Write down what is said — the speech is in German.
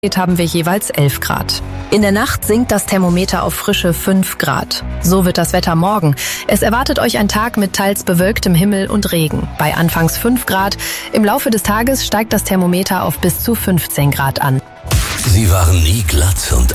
haben wir jeweils 11 Grad. In der Nacht sinkt das Thermometer auf frische 5 Grad. So wird das Wetter morgen. Es erwartet euch ein Tag mit teils bewölktem Himmel und Regen. Bei anfangs 5 Grad. Im Laufe des Tages steigt das Thermometer auf bis zu 15 Grad an. Sie waren nie glatt und